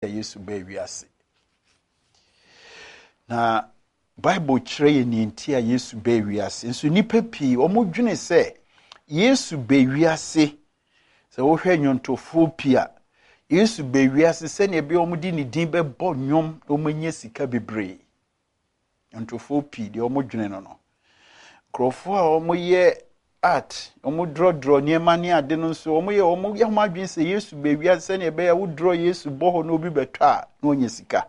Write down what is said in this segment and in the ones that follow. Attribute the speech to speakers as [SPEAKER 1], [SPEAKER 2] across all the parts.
[SPEAKER 1] Yesu be wiase. Na Bible kyerɛ ni ntia Yesu be wiase. Nso nipa pii omo dwene sɛ Yesu be wiase. Sɛ wo hwɛ nyontofo pia Yesu be wiase sɛ ne be omo di ne din be bɔ nwom omo nya sika bebree. Nyontofo pii de omo dwene no. Krofo a omo ye art omo draw niema ne ade no so omo ye ho adwene sɛ Yesu be wiase sɛ ne be ya wo draw Yesu bɔ ho no obi betwa na onya sika.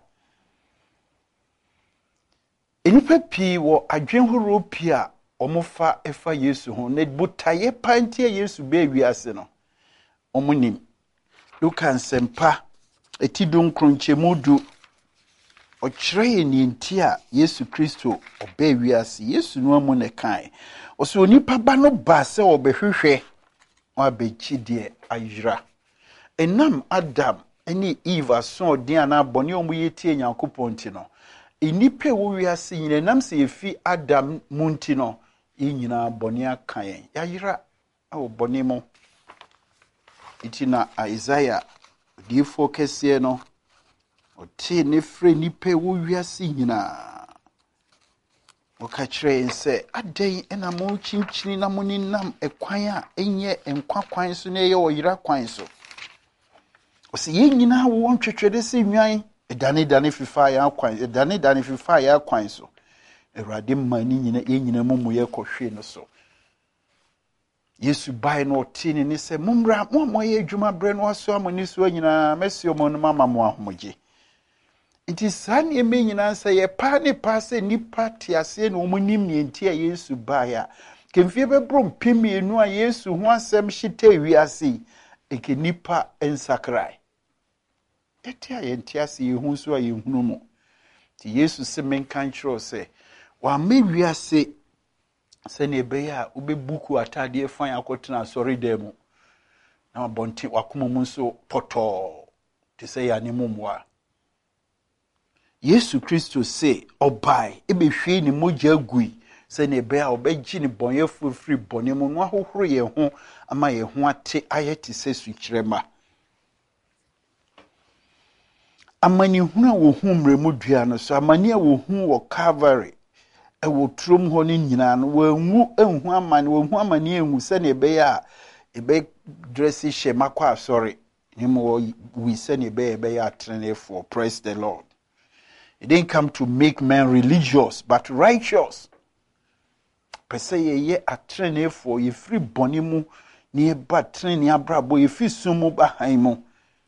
[SPEAKER 1] Enipa pii wo adwen horo pia omofa efa Yesu ho ne botaye pantie Yesu be wiase no omonim. Luka nsempa etidon kronchemudu okyerɛ ni ntia Yesu Kristo obe wiase. Yesu no amu ne kan oso onipa ba no ba sɛ obehwehwɛ wa bechi de ayra enam Adam ene Eve aso den ana bɔne omu yetie Nyankopɔn ti no enipa wo wiase nyina nam sɛ efi Adam munti no nyina bɔne akan yayra awo bɔne mo itina Isaiah difo kese no oti ne fre nipa wo wiase nyina oka kyerɛ nse adan ena mo chinchini na mo ninam ekwan a enye enkwa kwan so na ye oyira kwan so osi ye nyina wo ntwetwede se nwan edane fifa ya kwan edane fifa ya kwan so Awurade mani nyina ye nyina mumu ye kɔhwe no so. Yesu bai no tini ni se mumra mo ye adwuma bre no aso amoni so nyina mesi omo no mama mo ahomoje. Nti sane eme nyina se ye pa ne pa se nipa tiase na omunim ne ntia Yesu bai a kemfie bebro mpemienu a Yesu ho asem hyita wiase eke nipa ensakrai. Etia ye ntiase ye hu so a ye hunu mo. Ti Yesu se menkan kyerɛ se wa me wiase se ne be ya ubebuku atade fan akotena asori demu na bonti wakoma mu nso poto te se ya ne mumwa. Yesu Kristo se obai ebehwe ni mogya gui se ne be a obegyi ni bonyefo free bone mu no ahohoro ye ho ama ye ho ate ayeti se sukyerema. Amani huna wo hu mremu dua no so amani a wo hu wo Calvary ewo trom ho ni nyina no wanwu enhu amani wo hu amani enhu se ne be ya ebe dressy shema kwa asori nimo we se ne be ya train for. Praise the Lord. It didn't come to make men religious but righteous. Pese ye a train for ye free bonimu ni ba train ya brabo ye fi sumu bahan mu.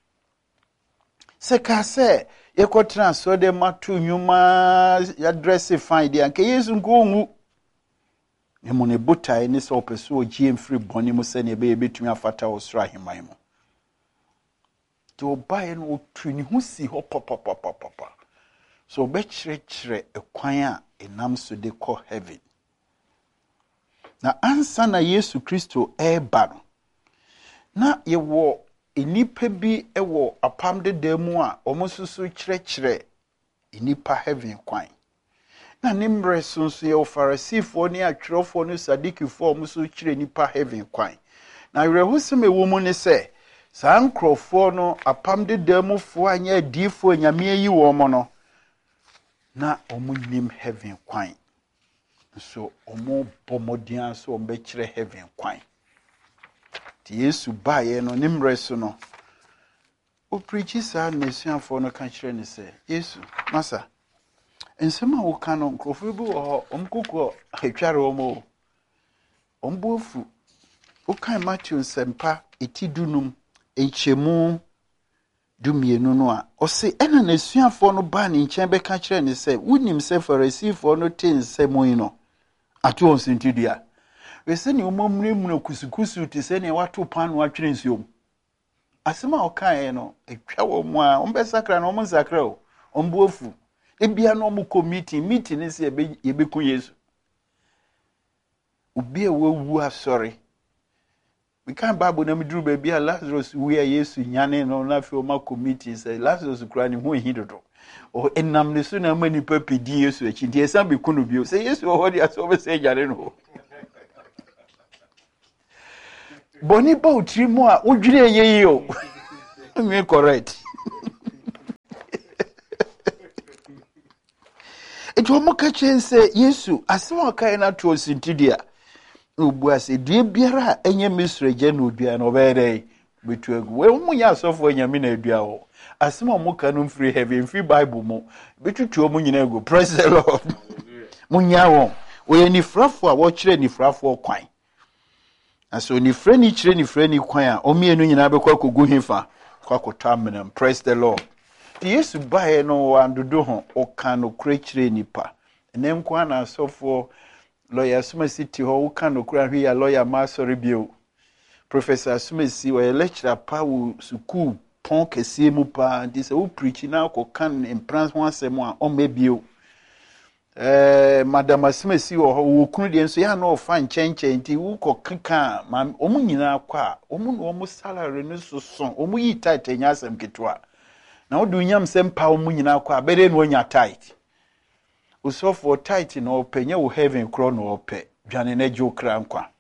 [SPEAKER 1] Se ka se ye ko transfer de matu nyuma ya dress fine de anke Yesu nko ngu nemo ne botai ni so peso ogie free bonimu se ne be betumi afata osra himan mu. To buy no tuni hu si ho papa. So be chire ekwan a enam so de call heaven. Na ansa na Yesu Kristo eba no na ye wo enipa bi ewo apam de demu a omosusu chire enipa heaven kwan. Na nimre sunsu ye Farisifo ni atwerofo ni Sadikifo omosusu chire enipa heaven kwan. Na rehusem ewo mu ne se saa nkrofo no apam de demu fo anya adifo nyame yi wo mo no na omunim heaven kwan. So omo bomodian so ombe chire heaven kwan. Ti Yesu baye no nimre so no o preachi sa nesuafo no ka chire ne se Yesu masa ensema wo ka no nkrofo bi wo omkoko atware omo ombofu o kan Matthew sempa etidunum enchemu dumienu no a o se ena nesuafo no ba ne nchen be ka chire ne se wunim se Farisifo no tensemo yi no ato on sentidua we se ne omamremu kusukusu te se ne wato panu atwere nsuom asema o kan no etwa wo mu a ombesakra no omusakra o ombofu ebia no omuko meeting ne se yebeku Yesu obi e wawu asori. We can't Bible na midru baby Lazarus we are Yesu nyane no na fi o ma committee say Lazarus kura ni ho hidodo o enam ne so na mani papidi Yesu echi die san be kunu bio say Yesu o hodi aso be say jare no boni ba utri mu a odwire ye yi o me correct nti omo ka chense Yesu asema kai na to sintidia obu ase due biara enye misreje na odua na obere betu egu we munya asofo nyame na adua ho asema omo ka no free heaven free bible mo betutu omo nyina egu praise the Lord munya won we nifrafo a wo kire nifrafo kwan aso nifre ni kire nifre ni kwan a omienu nyina be kwa kogu hifa kwa kotamnam praise the Lord. Yesu bae no wandodo ho oka no kure kire nipa enenkwa na asofo lawyer Sumasi ho woka no kura hwe ya lawyer ma sorry bio Professor Sumasi we lecturer pa wo school pon kese mu pa ndi se wo preach na ko kan imprance ho asem a o mebio Madam Sumasi wo kunu de nso ya na ofa nchenchen nti wo ko keka omu nyina kwa omu salary no so omu yi tight enya asem ketwa na wo du nyam sem pa omu nyina kwa bere no nya tight usofo tight no penye wo heaven kro no ope dwane na jokra nkwa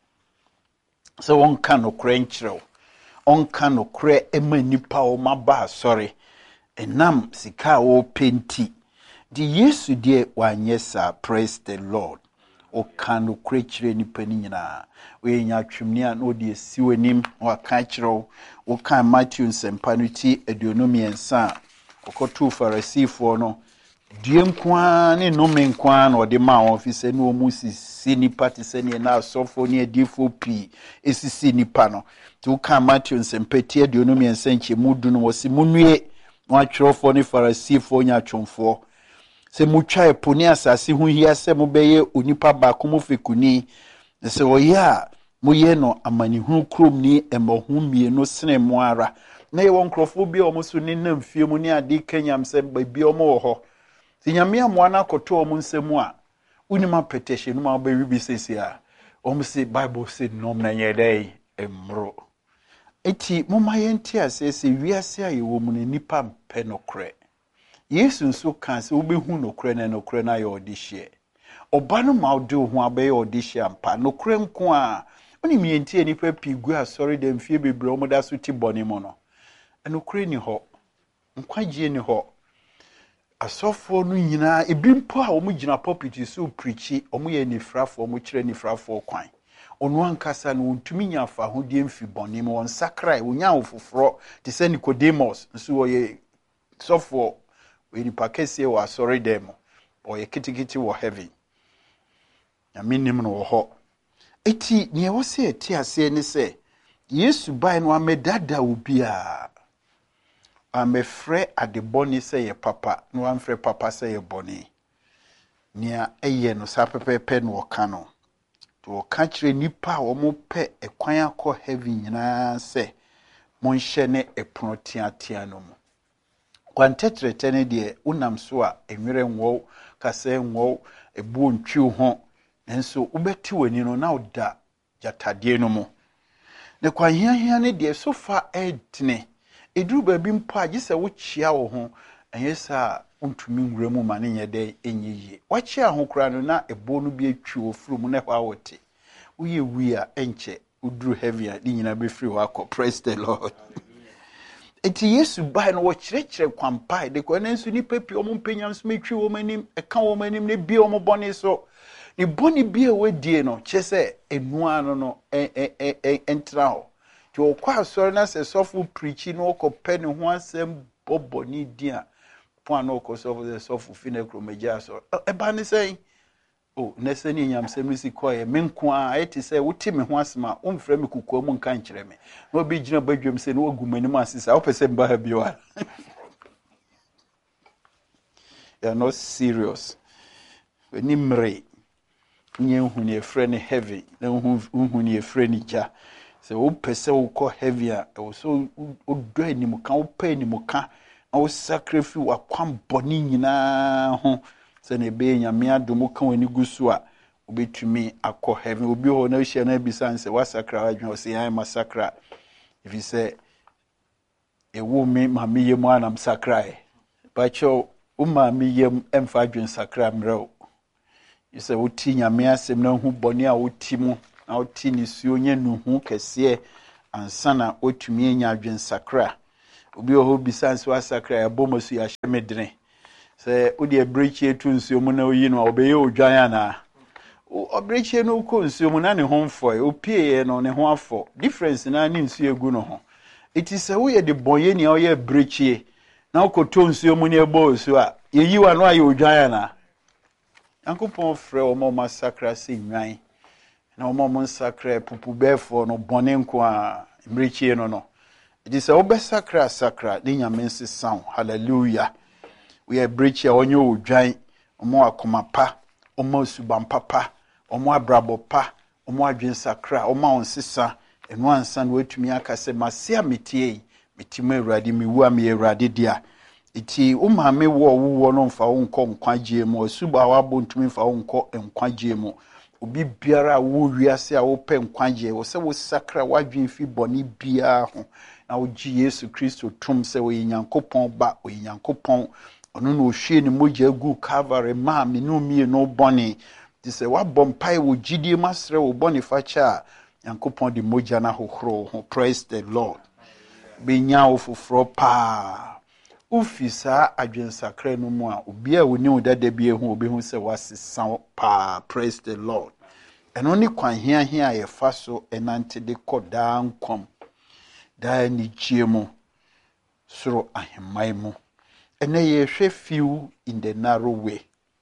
[SPEAKER 1] so won ka no kra nkyerɛw on ka no kra emanipa o maba sorry enam sika o penti di Yesu die wanyesa praise the Lord o ka no kra kyerɛ nipa ni nyina we nya twemni a no de siwanim wa ka kyerɛw o ka Matthew nsempa no ti aduonomi ensa okotu Farisifo no die nkwa ne nome nkwa na ode ma ofise no mu sisi nipa te se ne na asofo ne adifo pi esisi nipa no to ka Matthew nsempeti aduonomi ensanche mudu no wose munue wa twrofo ne Farisifo nya twomfo se mutwa eponi asase hu hia se mobeye onipa ba komo fekuni se oya moye no amanihu krom ni emohu mienu sene mo ara na ye won krofo bi o mo so ne namfie mu ne ade kanyam se babi o mo ho Sinyame amwana koto omu nsemu a unima petition no ma be bi sesi a omu se Bible say nom na yedai emro eti moma yenti asese wiase a yewo mu ne nipa mpe nokre Yesu nso kan se obehu nokre na ye odihye oba no ma ode ho abaye odihye ampa nokre nko a oni mienti nipa pigu asori dem fie bebre omu da so ti boni mo no nokre ni ho nkwagie ni ho asofo no nyina ebimpo a omu gina pulpit so preachi omu ye nifrafo omu kire nifrafo kwan onu ankasa no ntumi nya fa ho die mfi boni mo won sakrai wonya ofoforo te se Nicodemus nso wo ye sofo we ni pakese wa sorry dem o ye kitikiti wo heavy ya minim no wo ho eti ne wo se eti ase ni se Yesu bai no amedada obia amefre adeboni se ye papa no amfre papa se ye boni nia eye no sa pepepe no ka no to ka kire nipa wo mo pe ekwan akọ heavy nyina se monhye ne epono tiatia no mu kwantetrete ne de unam so a enwere nwo kase nwo ebu ntwi ho nenso ubeti wani no na oda jatade no mu ne kwanhia ne de sofa edne eduru babi mpo agise wo chia wo ho enyesa untumi nwura mu mane nyede enyiye wachia ho kura no na ebo no bi atwi wo furu ne kwa wote uye wia enche uduru heavy a nyina be free wako praise the Lord. Eti Yesu bai no wo kyerɛkyerɛ kwampai de ko nenso ni papi omo mpanyam so metwi wo manim eka wo manim ne bi omo bone so ni boni bi e wadie no kyese enua no entra ho ti o kwa asori na se sofo preachi no ko pe ne ho asem boboni dia po na ko sofo finekro meja so e ba ne sei o nese ni nyam sem si koye menko a eti se wuti me ho asema o mfra me kukuo mu nka nkyere me na obi gina badwam se no ogumani mu asisa o pese mba ha biwa you are not serious when imre nye huni efre ne heavy na huni efre ni ja se o pese o ko heavy a o so o do animu ka o pa animu ka na o sacrifice wa kwam boni nyina ho se ne be nyame adomo ka wani gusu a obetumi akọ heaven obi ho na hia na bisa nse wasakra adwen o se yan masakra if you say ewo me mame yem anam sakra e bacho o mame yem emfa adwen sakra mreo you say oti nyame asem na hu boni a oti mu na oti ni suo nya nu hu kese ansana otumi nya adwen sakra obi ho bisa nse wasakra e bomosu ya hyemedene Say udi ebrechi etu nsuomu na oyi no obeye odwan ana. Obrechi no ko nsuomu na ne ho mfo e opie no ne ho afo. Difference na ne nsuo egu no ho. It is a way the boye ni oye brechi na okoto nsuomu ne ebo so a yeyi wa no aye odwan ana. Yankopon frɛ omo masakra se nwan. Na omo nsakra pupu befo no bone nko a brechi no. It is a obesakra sakra de nyame nsesan. Hallelujah. We are breaching onyo odwan omo akoma pa omo subampa pa omo abrabo pa omo adwensakra omo onsesa eno ansa no watumi aka se masia metie metime awurade mewu a me awurade dia iti umame wo no mfa wo nkɔ nkwagye mu asuba wabo ntumi mfa wo nkɔ nkwagye mu obi biara wo wiase a wo pɛ nkwagye wo se wo sakra wadwen fi bɔne bia ho na wo gi Yesu Kristo tum se wo Nyankopɔn ba wo Nyankopɔn ono no hwie ne mogya gu Calvary ma me no mie no bɔne ti se wabɔ mpae wo gidie masrɛ wo bɔne facha Nyankopɔn de mogya na hohoro ho. Praise the Lord. Benya wo foforo pa ufisa adwensakra no mu a obi a woni wo dada bi ehu obi hu se wasesa pa. Praise the Lord. Eno ni kwan hia ye fa so enante de koda nkom da ni giemu soro ahemai mu. Ene ye hwe few in the narrow way.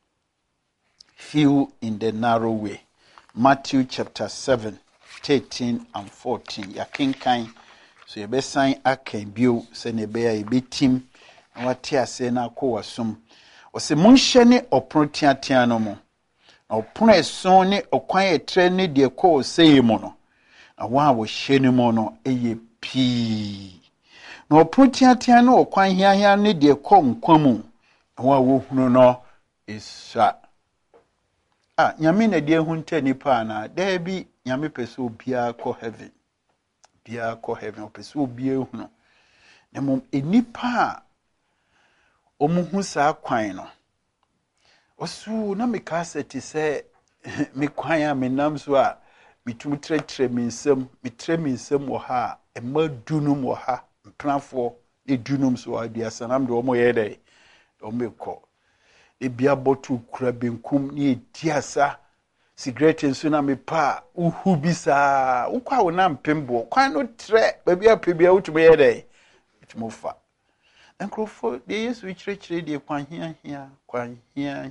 [SPEAKER 1] Few in the narrow way. Matthew chapter 7, 13 and 14. Ya kinkan so ye besan akan bio se ne be ya yebetim na wate ase na akowasum. Ose munhye ne opro tiatia no mo. Na opro eson ne okwan etre ne de ko sei mo no. Na wa wo hye ne mo no eye pii. Na opotiatia no okwan hiahia ne de kɔ nkwamu wa wo hunu no isa nyame na de hunta nipa na da bi nyame pese obia kɔ heaven bia kɔ heaven pese obia hunu na mom enipa omuhu sa kwan no osu na meka seti se me kwan a menam so a mitum tretre minsem wo ha emadunum wo ha mpranfo edunum so aduasanam de omo yede omeko ebia botu kura benkum ne ediasa cigarette nso na mepa uhu bisa ukwa wona mpembo kwan no tre baabi apebia utuma yede utumofa enkrofo de Yesu chirechire de kwan hia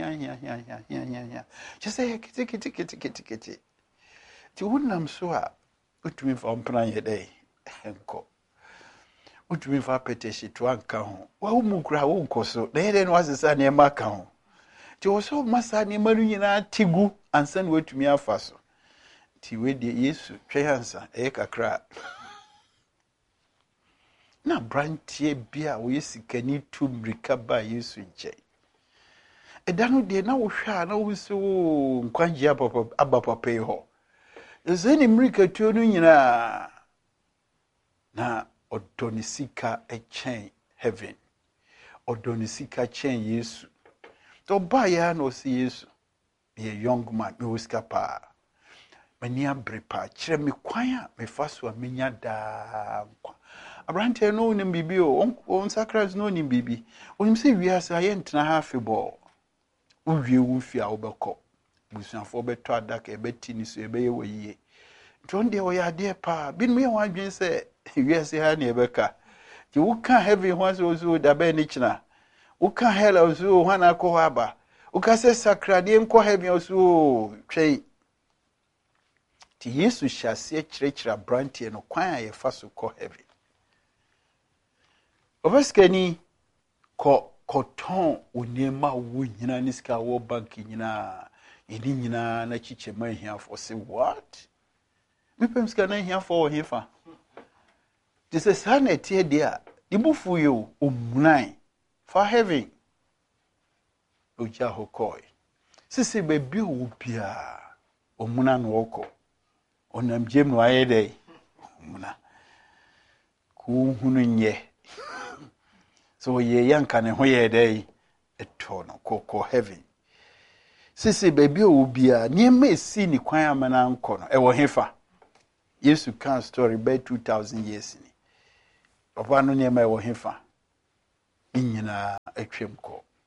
[SPEAKER 1] chese kiti ti wonam so a utumi fa mpran yede enko utumi fa petition to anka ho wa umukura wo nkoso na yede no asesa ne maka ho ti wo so masa ne manu nyina tigu ansa ne watumi afa so ti we de Yesu twensa kakra na brantie bia wo yesikani tumrika ba Yesu nche edanu de na wo hwa na wo so nkwanje abapapa ho ezeni mrika tuo no nyina na odonisika echen heaven odonisika chen Yesu to ba ya no si Yesu ye young man me wiskapa mani abrepa kire me kwan a me faso a menya da nkwa abrante no nim bibi on sacred no nim bibi onim se wiase aye ntena ha afebɔ uwie wu fi a wobɛkɔ busuafo beto adaka ebeti ni so ebeye woyie ntonde wo ya de pa bin me wan dwen se wiase ha na ebeka ti wo ka heaven ho so da ba ni kina wo ka hell so ho na akɔ aba wo ka se sakrade nkɔ heaven so twɛn ti Yesu hyase kyerɛkyerɛ brantie no kwan a yefa so kɔ heaven obaskani koton onema wo nyina ni sika wo bank nyina eni nyina na chiche man hiafo say what me pem sika na hiafo wo hifa this is sanity there the bufu you omunan for heaven oja hokoi sisi bebi wo bia omuna no woko onam jem no ayede omuna ku hunu nye so ye yanka ne ho ye dey eto no koko heaven sisi baby obia niema esi ni kwan amana nko no ewo hefa Yesu kan story by 2000 years ni papa no niema ewo hefa nyina atwem ko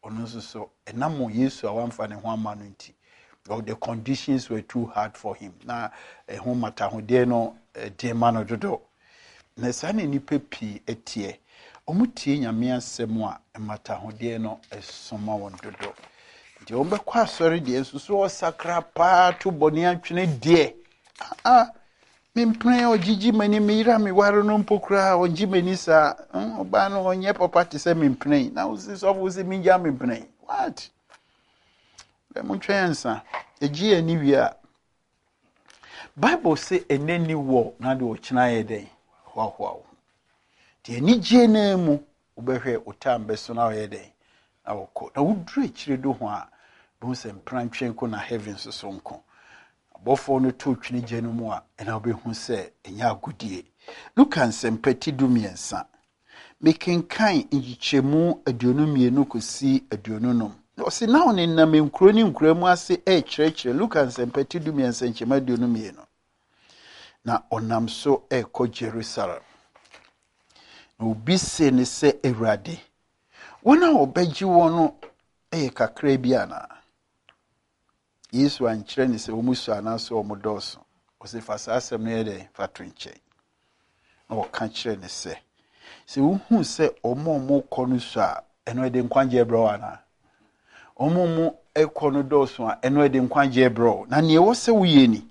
[SPEAKER 1] ono so enamo Yesu awamfa ne ho amano nti the conditions were too hard for him na ho mata ho de no de mano dodo na sane nipa pi etie omutie nyame asem a mata ho de no esoma won dodo nti ombe kwa asori de nsusu o sakra pa to boni atwene de mimpre o jiji mani mira mi waro no mpokura o jimeni sa oba no onye papa te se mimpre na uzi so uzi minja mimpre what le muntwensa eji ani wia Bible say eneni wo na de o kina ye den hwahwawo ti eni je na mu obehwe utambe so na ye den awoko na wudure kire do ho a bo se mpranatwen ko na heaven so nko abofo no to twene je no mu a ena obehu se enya agudie Luka nsempati dumiensa mekenkan ngichemu aduonumienu kosi aduonunum o se na one na menkuro ni nkuro mu ase kyerɛkyerɛ Luka nsempati dumiensa nchema aduonumienu na onam so ko Jerusalem na obi se ne se Awurade wona obegyi wono kakra bi ana Yesu ankyerɛ ne se omusu anaso omodoso o se fasa asɛm no yɛde fatwenche na wɔka kyerɛ ne se wohu se omomo kɔ no so a ɛno de nkwagye bro ana omomo ekɔ no doso a ɛno de nkwagye bro na ne wo se woyɛ ni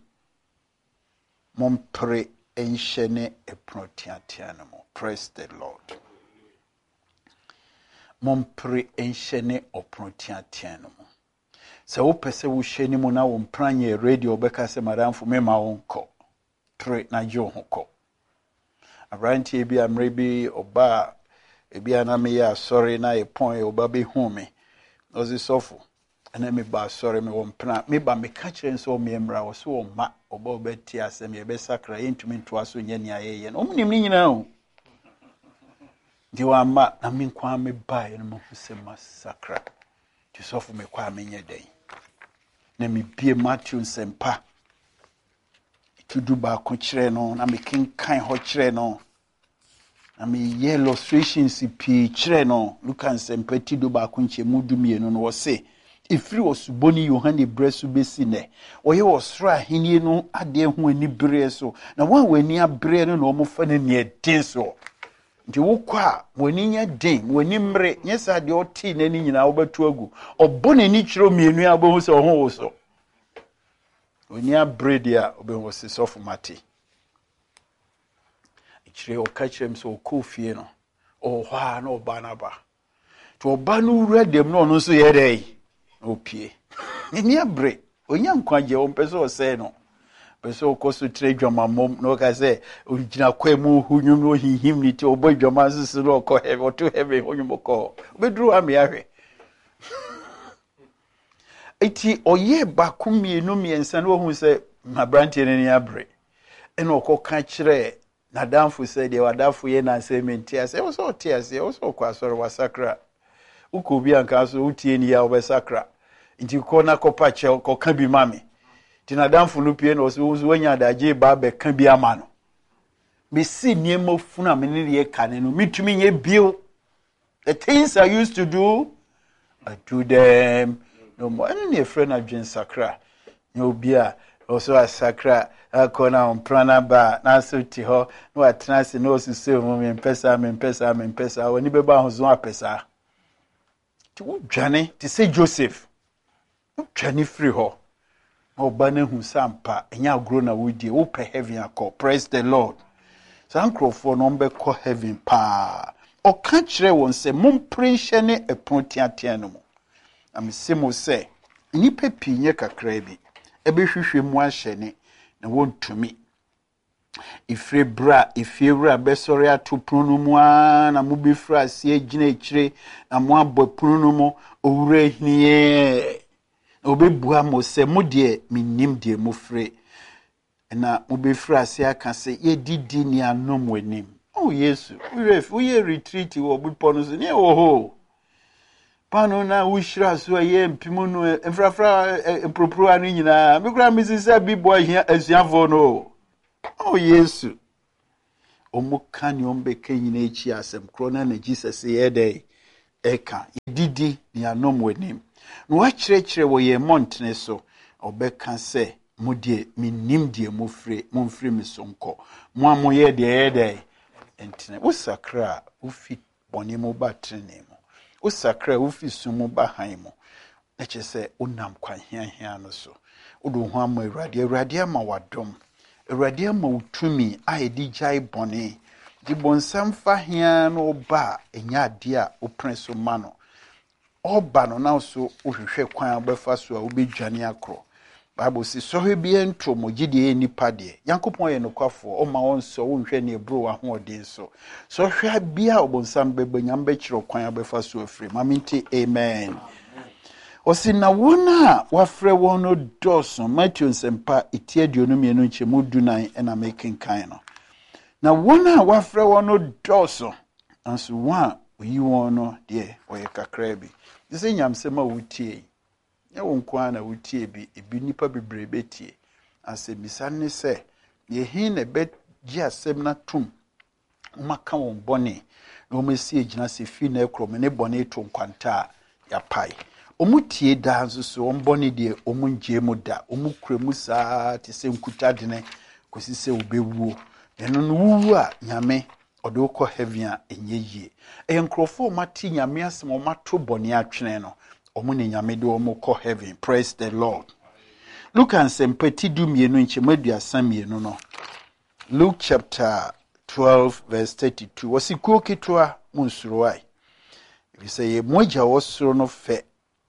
[SPEAKER 1] mompre enhyɛ ne eprotiatia no mo praise the Lord mompre enhyɛ ne oprotiatia no mo se wo pese wo hye ni mo na wo mpranye radio beka se madamfo mema wo nkɔ pre na je ho kɔ abranti bi amre bi oba ebi ana me ya sorry na e pon e oba be hu me ozi sofo ana me ba sorry me wo mpra me ba me ka kire nso me mra wo so ma oba obeti asem ye be sakra yentumi nto aso nya ni ayeye no omnim ni nyina o di wa ma na me kwa me ba ye no mo se masakra ti sofo me kwa me nya den na me bie Matthew nsempa tudu ba ko kire no na me kenkan ho kire no na me ye illustrations pi kire no Luka nsempa tudu ba ko nchemu dumienu no wo se ifiri osuboni Yohane bresu besi ne oye osra henie no ade ho ani bere so na wan wani abre no na omofa na ne den so nti wokwa wani nya den wani mre nyesa de oti na ni nyina wobatu agu obone ni kiro mienu ya bo so ho wo so wani abre dia obeho se sofu mate ikire okachem so okofie no ohwa na obanaba to obanu wura dem no no so ye dai opie ni abre onya nkwaje o mpeso ose no peso okoso tre dwamamom no ka se ogina kwemu hunyum no hihim ni ti obo dwama sisi no ko he oto hebe hunyum ko obedru ame ahwe eti oye bakumienu miensa no hu se mabrantie ni abre eno okoka kire na danfo se de wadafo ye na sementi ase wo so tiase wo so kwa soro wasakra ukobi anka so utie ni ya obesakra nti ko na kopa che ko ka bi mame tina danfo no pie no so wanya adaje ba be ka bi amano me si niemo funa me ne ye kane no mitumi nye bio the things I used to do I do them no more any a friend adwen sakra no bia also a sakra akona on prana ba na so ti ho no atena se no so se mo me mpesa woni be ba ho zo apesa ti wo dwane ti se Joseph wo dwane free ho oba na hu sampa enya agro na wodie wo pe heaven akọ praise the Lord sankrofo no mbe kọ heaven pa o ka kire won se momprenhye ne epontiatia no mo amsemo se nipa pinye kakra bi ebehwehwe mu ahye ne na wontumi ifrebra besori atopunu mu na mubifra sie gina ekire na mo abọ punu mu owure hnie obebua mo se mo de minim de mo fre na mubifra sie aka se ye didi ni anom wanim oh Yesu we retreat wo bipono so ne oho pano na wushira so ye mpimu no efrafra empropro anu nyina mikura misisa bibo ahia asuafo no oh Yesu omukani ombeke nyina echi asem krona na Jesus ye dey eka didi ni anom wanim no wa kyerɛkyerɛ wɔ yɛ montene so ɔbɛka sɛ mo die minim die mo mfiri mi so nkɔ mo amoyɛ deɛ ɛdɛ entene wo sakra wo fi bɔne mo ba trene mo wo sakra wo fi sumu ba han mo na kyerɛ sɛ wonam kwan hiahia no so wodo ho ama Awurade ama wadom Awurade ama utumi a edi gyae bɔne di bonsam fa hia no ba enya ade a opre so ma no oba no na so ohwehwe kwan obefa so a obedwane akro Bible says so he be entro mo gide nipa de Yankopon ye nokwafo o ma won so wonhwe ne ebro wa ho odin so hwa bia obonsam bebanyam be kire kwan obefa so afri maminti amen Osi na wona wafre won no doso Matthew nsempa etie aduonu mienu nchemu dunan na making kan no na wona wafre won no doso anso wa oyi won no de oye kakra bi dise nyamsema wutie ya wonkwa na wutie bi ebi nipa bebrebe tie asebisa ne se ye hin na be gi asem na tum umaka won bone na omesi egina se fi na ekrom ne bone to nkwanta ya pai omutie da nso so ombone de omunje mu da omukremu saa te se nkuta de ne kosi se obewuo eno no wuwu a nyame ode ukọ heaven a enye yie enkrofo mati nyame asem omato bone atwene no omune nyame de omukọ heaven praise the Lord Luke and sempati du mienu nchemadu asamienu no Luke chapter 12 verse 32 wasikuo kitwa munsuruai ibise moja wosoro no fe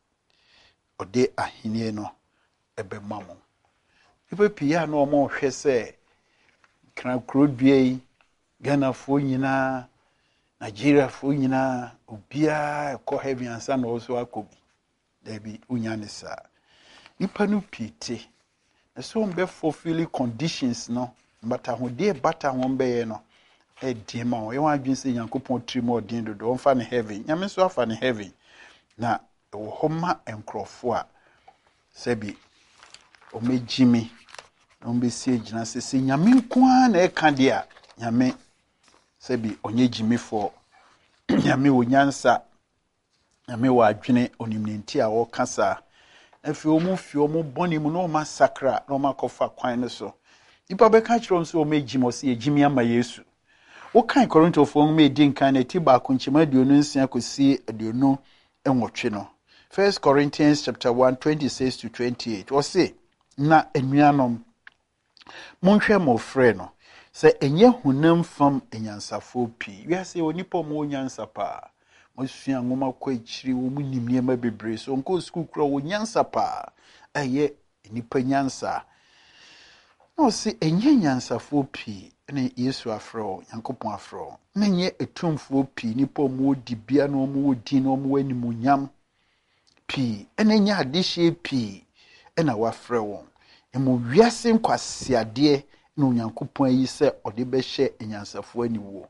[SPEAKER 1] ode ahenie no ebemamo ipe pia no omo hwe se kran krodue Ghana fo nyina Nigeria fo nyina obia ekọ heaven ansa na oso akobi debi unyane sa nipa no pite so mbe fulfill conditions no bata ho de bata ho mbe ye no e die ma o ye wan adwin se Yankopon trimo odin do on fa ne heaven nyame so afa ne heaven na wo homa enkrofo a sebi o mejimi o mbe sie gina se nyame nko na e ka de a nyame sebi onye jimifo nyame onyansa nyame wa adwene onimnenti a wo kasa afi omu boni mu no masakra no makofa kwan ne so ipa be ka kiro nso o mejimo se ejimi ama Yesu wo kan Korinto fo mu edin kan na ti ba kunchima aduonu nsia kosi aduonu enwotwe no 1 Corinthians chapter 1 26 to 28 wo se na enuanom monhwe mo frɛ no se enye hunam fam enyansafo pi wi ase onipa mo onyansa pa mo sua ngoma kwa ichiri wo munimnie ma bebre so nko school kro wo nyansa pa eye enipa nyansa no se enye nyansafo pi ne Yesu afro Yankopon afro menye etumfo pi nipa mo di bia no mo di no mo animunyam pi ene nya adehye pi ena wafrɛ won emu wiase nkwasiade na Onyankopon yi se ode behye enyansafo aniwo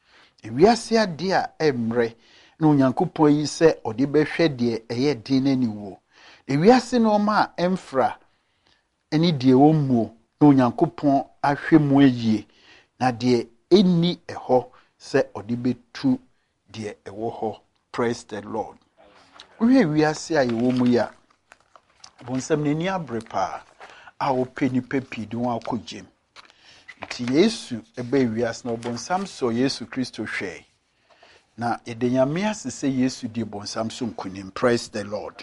[SPEAKER 1] wiase ade a emre na Onyankopon yi se ode behwe de eye din aniwo wiase no ma emfra eni de womuo na Onyankopon ahwe mu ayie na de eni eho se ode betu de ewo ho praise the Lord wiase a yewo mu ya bonsam nani abrepa a openi pepi de won akogem ti Yesu ebe wiase na bonsam so Yesu Kristo hwe na edanyame asese Yesu di bonsam so nkunim praise the Lord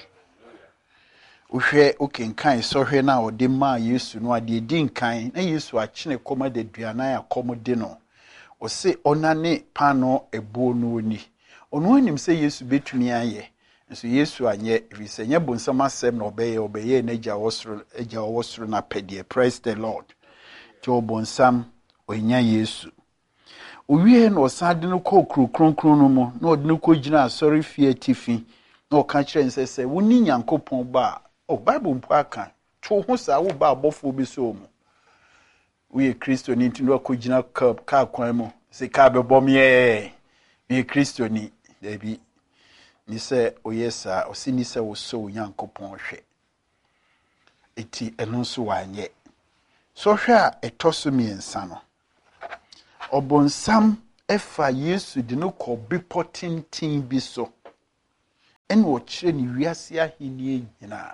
[SPEAKER 1] uhwe okenkan so hwe na ode ma Yesu no ade din kan na Yesu akene koma de duana ya komode no o se onane pano ebuo no oni ono anim se Yesu betumi aye nso Yesu anye ebisenye bonsam asem na obeye na eja wosoro na pedie praise the Lord to bonsam onya Yesu owie na osade no kronkron no mo na ode no kogina asori fie tifi na oka kire nsese woni Nyankopon ba o Bible mpo aka to ho sa wo ba abofo bi so mu we Kristo ni ntindo akogina ka kwan mu se ka bebom ye we Kristo ni debi ni se oyesa osini se wo so Nyankopon hwe eti eno so wanye so hwe a etoso miensa no obonsam efa Yesu de no ko bipotintin bi so ɛna ɔkyerɛ ne wiase ahenni nyinaa.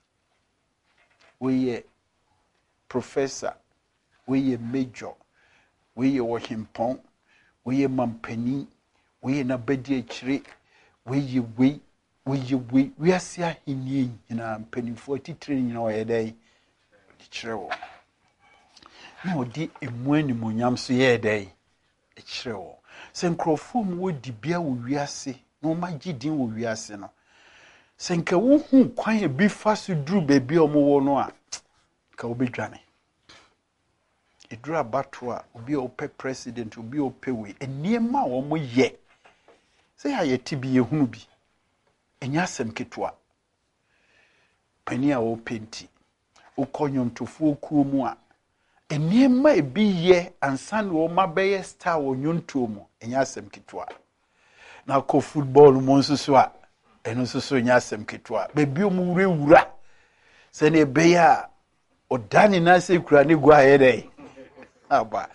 [SPEAKER 1] Woyɛ professor, woyɛ major, woyɛ wɔhempɔn, woyɛ mampanin, woyɛ n'abadi akyire, woyɛ wei, wiase ahenni nyinaa mpanimfoɔ titire nyinaa ɔyɛ dɛn ɔde kyerɛ wɔ. Na ɔde emu animonyam so yɛ dɛn ɛkyerɛ wɔ. Sɛ nkurɔfoɔ mu wɔdi bia wɔ wiase na wɔmagye din wɔ wiase no, sɛ nka wohu kwan a bi fa so duru baabi a wɔwɔ no a nka wobɛdwane. Ɛduru abato a obi a ɔpɛ president, obi a ɔpɛ wei, nneɛma a wɔyɛ sɛ yɛayɛte bi yɛhunu bi ɛnyɛ asɛm ketewa. Pani a wɔpɛ nti wokɔ nnwontofoɔ kuo mu a nneɛma ebi yɛ ansa na wɔma bɛyɛ star wɔ nnwontoɔ mu ɛnyɛ asɛm ketewa. Na kɔ football mu nso so a ɛno nso so ɛnyɛ asɛm ketewa. Baabi a wɔwurawura sɛnea ɛbɛyɛ a ɔdane na sɛ kura ne gua yɛ dɛ aba.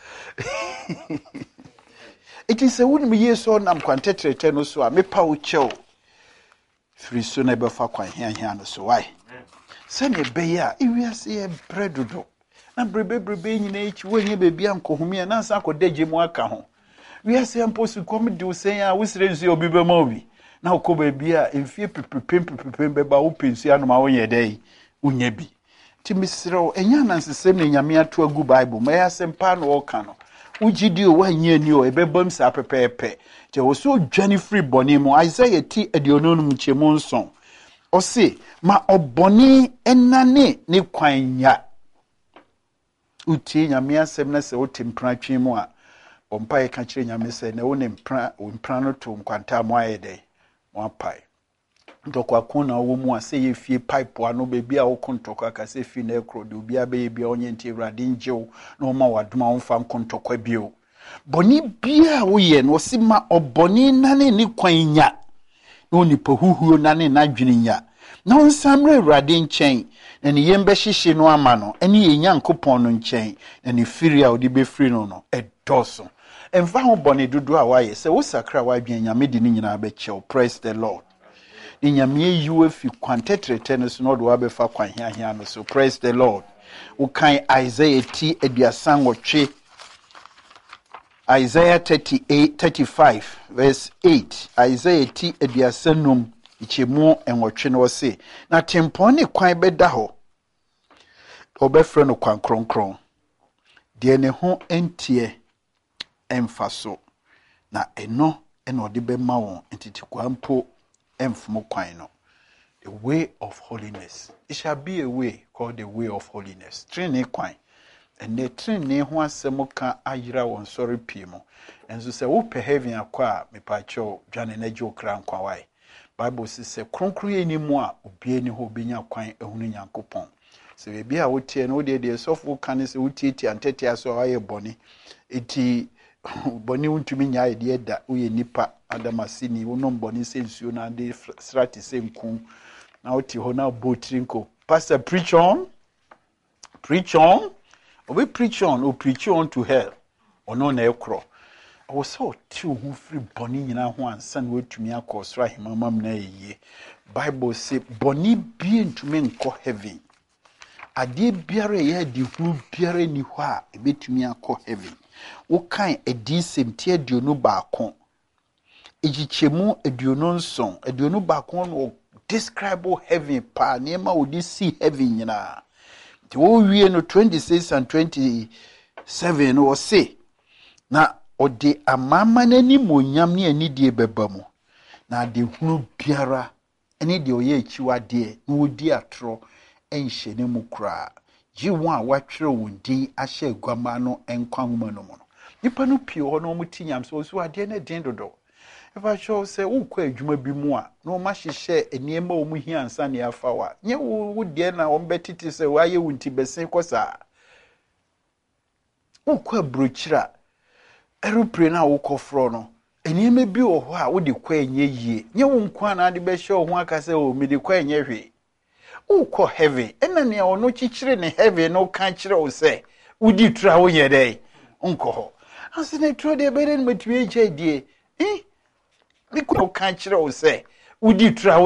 [SPEAKER 1] It is a woman years on am quantitative no so a mepa wo kyɛw firi so na ɛbɛfa kwan hia no so why sɛnea ɛbɛyɛ a ewiase yɛ bredodo na brebe nyina echi wonye baabi ankɔhomia na nsa akɔda gye mu aka ho. Wiase ampo su kɔm de wo sɛn a wosire nsu obi bɛma obi na wokɔ baabi a mfie pepepem bɛba wo pensu anoma wonyɛ dɛ wonya bi. Ti misrɛw ɛnya nansesɛm na nyame ato agu Bible ma yɛ asɛm pa na wɔka no. Ujidi o wanye ni o ebebom sa pepepe je wo so dwane free boni mu. Isaiah ti aduonum nchemu nson o se ma oboni enane ne kwanya uti nyame asɛm na se wote mpra twe mu a ompa ye ka kire nyame se na wo ne mpra no to nkwanta mo ayede mo apai ndokwa kuna wo mu a se ye fie pipe ano bebi a wo kontokwa ka se fi na ekro de obi abe bia onye nti Awurade njew na o ma wadoma wo fa kontokwa bio boni bia wo ye no se ma oboni nane ni kwanya na onipa huhuo nane na dweninya na onsamre Awurade nkyɛn na ne yembe hyehye no ama no ene ye Nyankopɔn no nkyɛn na ne firi a odi be firi no no ɛdɔso emfa ho boni dodo a waye se wo sakra wadwen nyame di ni nyina be kyɛw. Praise the Lord. The nyame yiwe fi kwantetrete no so no do abefa kwan hia no so. Praise the Lord. Ukan Isaiah ti aduasan wotwe Isaiah 35 verse 8. Isaiah ti aduasanum ichemu enwotwe no se na tempon ne kwan beda ho obefre no kwan kronkron de ne ho entie emfaso na eno eno de be ma won entiti kwampo emfumo kwan no. The way of holiness. It shall be a way called the way of holiness. Trine kwan. And the trine ho asemo ka ayira won sorry pimo. And so say wo pe heaven akwa me pa cho dwane na gye okra nkwa wai. Bible says kronkron eni mu a obi eni ho benya kwan ehunu Nyankopɔn. Se be bia wo tie no de sofo kan se wo tie antete aso aye boni. Eti boni untumi nya ide da wo ye nipa adamasini wo no boni se nsuo na de strati se nku na oti ho na botrinko. Pastor preach on we preach on to hell ono na ekro o so ti ho free boni nyina ho ansan wo tumi akosra himamam na yiye. Bible say boni bie ntumi nko heaven ade biare ye di hu biare ni ho a ebetumi akọ heaven. Wo kan edisem tie aduonu baako egichemu aduonu nson aduonu baako no describe heaven pa nema odi see heaven nyina. Ti wo wie no 26 and 27 no say na odi amama nani monyam ne anidie beba mu na de hunu biara ene de oye achiwade na wodi atro enhye ne mu kra ji won a watwere wondin ahye agwama no enkwamma no mu no nipa no pie ho no mutinyam so ade na den dodo efa show say wo kwa adwuma bi mu a no ma hyehye eniema wo mu hia ansa ne afa wa nye wo de na wo betiti say waye wunti besen kosa wo kwa brochira aeroplane na wo kofro no eniema bi wo ho a wo de kwa enye yie nye wo nkwa na de be hye wo ho aka say o me de kwa enye hwe wo ko heaven ena ne ono chichire ne heaven no kan chire wo say wo di tura wo ye dai onko ho asene tro de be ne matwie gye die bi ko kan chire wo say wo di tura